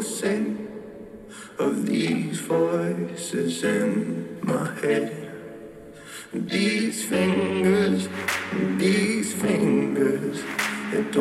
sake of these voices in my head. These fingers